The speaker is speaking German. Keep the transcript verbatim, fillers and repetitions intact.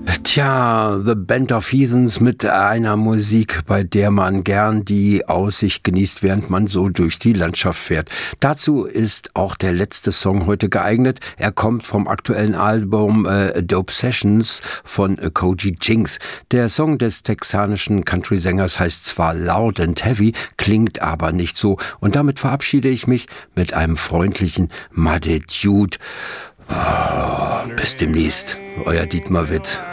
Tja, The Band of Heathens mit einer Musik, bei der man gern die Aussicht genießt, während man so durch die Landschaft fährt. Dazu ist auch der letzte Song heute geeignet. Er kommt vom aktuellen Album äh, Dope Sessions von äh, Koji Jinx. Der Song des texanischen Country-Sängers heißt zwar Loud and Heavy, klingt aber nicht so. Und damit verabschiede ich mich mit einem freundlichen Madde Dude. Oh, bis demnächst, euer Dietmar Witt.